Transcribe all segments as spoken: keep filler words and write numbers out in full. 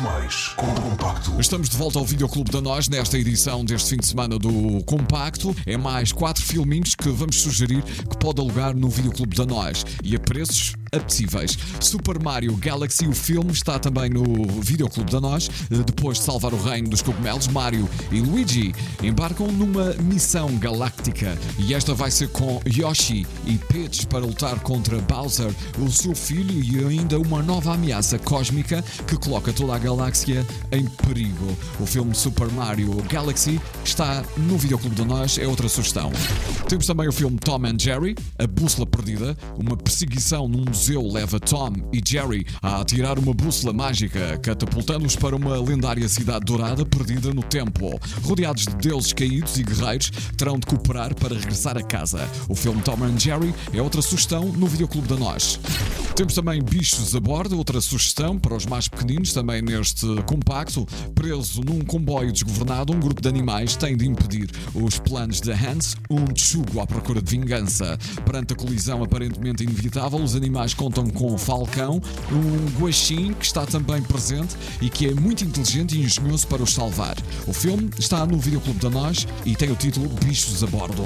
mais com o Compacto. Estamos de volta ao Videoclube da Nós nesta edição deste fim de semana do Compacto. É mais quatro filminhos que vamos sugerir que pode alugar no Videoclube da Nós e a preços apetecíveis. Super Mario Galaxy, o filme, está também no Videoclube da Nós. Depois de salvar o reino dos cogumelos, Mario e Luigi embarcam numa missão galáctica e esta vai ser com Yoshi e Peach para lutar contra Bowser, o seu filho, e ainda uma nova ameaça cósmica que coloca toda a galáxia em perigo. O filme Super Mario Galaxy está no Videoclube da Nós, é outra sugestão. Temos também o filme Tom and Jerry, A Bússola Perdida. Uma perseguição num museu leva Tom e Jerry a tirar uma bússola mágica, catapultando-os para uma lendária cidade dourada perdida no tempo. Rodeados de deuses caídos e guerreiros, terão de cooperar para regressar a casa. O filme Tom and Jerry é outra sugestão no Videoclube da Nós. Temos também Bichos a Bordo, outra sugestão para os mais pequeninos, também neste compacto. Preso num comboio desgovernado, um grupo de animais tem de impedir os planos de Hans, um tchugo à procura de vingança. Perante a colisão aparentemente inevitável, os animais contam com Falcão, um guaxim que está também presente e que é muito inteligente e engenhoso para os salvar. O filme está no Videoclube da Nós e tem o título Bichos a Bordo.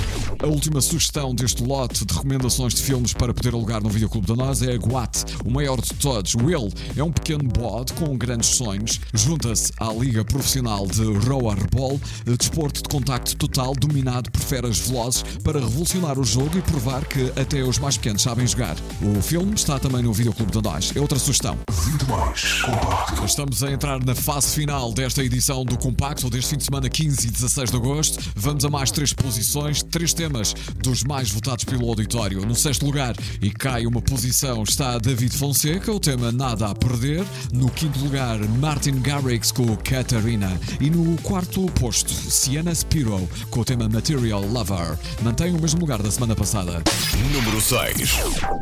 A última sugestão deste lote de recomendações de filmes para poder alugar no Videoclube da Nós é Guat, o maior de todos. Will é um pequeno bode com grandes sonhos, junta-se à Liga Profissional de Rollerball, desporto de contacto total dominado por feras velozes, para revolucionar o jogo e provar que até os mais pequenos sabem jogar. O filme está também no Videoclube da Nós, é outra sugestão. vinte mais Compacto. Estamos a entrar na fase final desta edição do Compacto, deste fim de semana quinze e dezasseis de agosto. Vamos a mais três posições, três temas dos mais votados pelo auditório. No sexto lugar, e cai uma posição, está David Fonseca, o tema Nada a Perder. No quinto lugar, Martin Garrix com Catarina. E no quarto posto, Sienna Spiro com o tema Material Lover. Mantém o mesmo lugar da semana passada. Número seis.